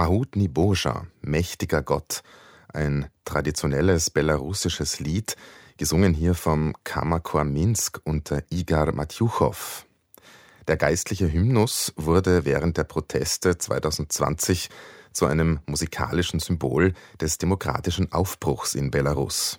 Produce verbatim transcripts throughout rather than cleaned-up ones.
Mahutny Boja, mächtiger Gott, ein traditionelles belarussisches Lied, gesungen hier vom Kammerchor Minsk unter Igor Matjuchow. Der geistliche Hymnus wurde während der Proteste zwanzig zwanzig zu einem musikalischen Symbol des demokratischen Aufbruchs in Belarus.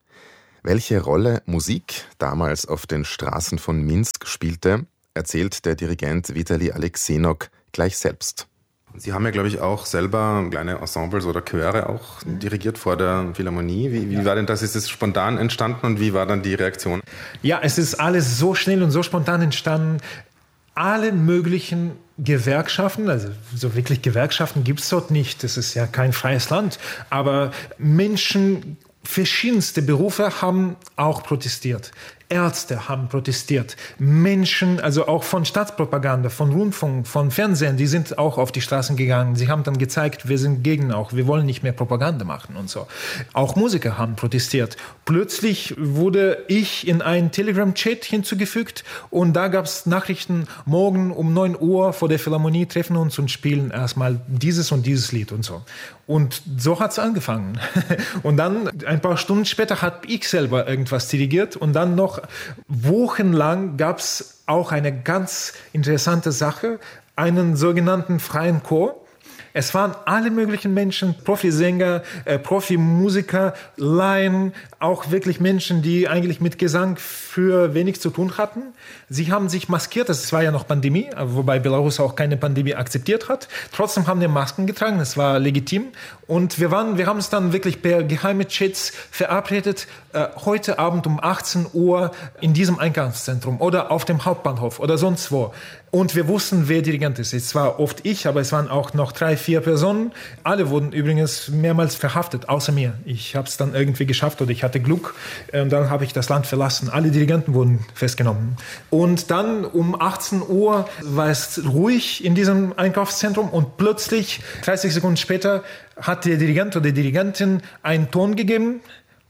Welche Rolle Musik damals auf den Straßen von Minsk spielte, erzählt der Dirigent Vitali Alexenok gleich selbst. Sie haben ja, glaube ich, auch selber kleine Ensembles oder Chöre auch dirigiert vor der Philharmonie. Wie, wie war denn das? Ist es spontan entstanden und wie war dann die Reaktion? Ja, es ist alles so schnell und so spontan entstanden. Alle möglichen Gewerkschaften, also so wirklich Gewerkschaften gibt es dort nicht. Das ist ja kein freies Land. Aber Menschen, verschiedenste Berufe haben auch protestiert. Ärzte haben protestiert. Menschen, also auch von Staatspropaganda, von Rundfunk, von Fernsehen, die sind auch auf die Straßen gegangen. Sie haben dann gezeigt, wir sind gegen auch, wir wollen nicht mehr Propaganda machen und so. Auch Musiker haben protestiert. Plötzlich wurde ich in einen Telegram-Chat hinzugefügt und da gab es Nachrichten, morgen um neun Uhr vor der Philharmonie treffen wir uns und spielen erstmal dieses und dieses Lied und so. Und so hat es angefangen. Und dann, ein paar Stunden später, hat ich selber irgendwas dirigiert und dann noch wochenlang gab es auch eine ganz interessante Sache, einen sogenannten freien Chor. Es waren alle möglichen Menschen, Profisänger, äh, Profimusiker, Laien, auch wirklich Menschen, die eigentlich mit Gesang für wenig zu tun hatten. Sie haben sich maskiert, es war ja noch Pandemie, wobei Belarus auch keine Pandemie akzeptiert hat. Trotzdem haben die Masken getragen, es war legitim. Und wir waren, wir haben es dann wirklich per geheime Chats verabredet, äh, heute Abend um achtzehn Uhr in diesem Einkaufszentrum oder auf dem Hauptbahnhof oder sonst wo. Und wir wussten, wer Dirigent ist. Es war oft ich, aber es waren auch noch drei, vier Personen. Alle wurden übrigens mehrmals verhaftet, außer mir. Ich habe es dann irgendwie geschafft oder ich hatte Glück. Und dann habe ich das Land verlassen. Alle Dirigenten wurden festgenommen. Und dann um achtzehn Uhr war es ruhig in diesem Einkaufszentrum und plötzlich, dreißig Sekunden später, hat der Dirigent oder die Dirigentin einen Ton gegeben.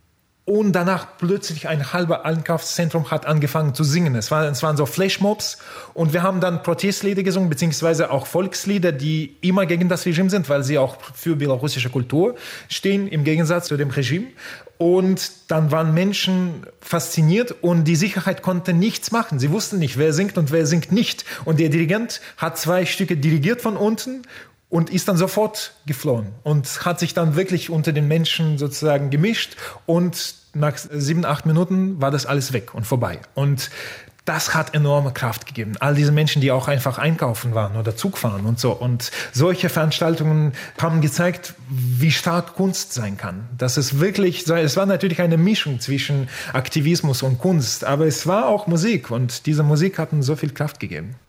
Und danach plötzlich ein halber Einkaufszentrum hat angefangen zu singen. Es waren, es waren so Flashmobs und wir haben dann Protestlieder gesungen, beziehungsweise auch Volkslieder, die immer gegen das Regime sind, weil sie auch für belarussische Kultur stehen, im Gegensatz zu dem Regime. Und dann waren Menschen fasziniert und die Sicherheit konnte nichts machen. Sie wussten nicht, wer singt und wer singt nicht. Und der Dirigent hat zwei Stücke dirigiert von unten und ist dann sofort geflohen und hat sich dann wirklich unter den Menschen sozusagen gemischt und nach sieben, acht Minuten war das alles weg und vorbei. Und das hat enorme Kraft gegeben. All diese Menschen, die auch einfach einkaufen waren oder Zug fahren und so. Und solche Veranstaltungen haben gezeigt, wie stark Kunst sein kann. Das ist wirklich, es war natürlich eine Mischung zwischen Aktivismus und Kunst, aber es war auch Musik und diese Musik hat uns so viel Kraft gegeben.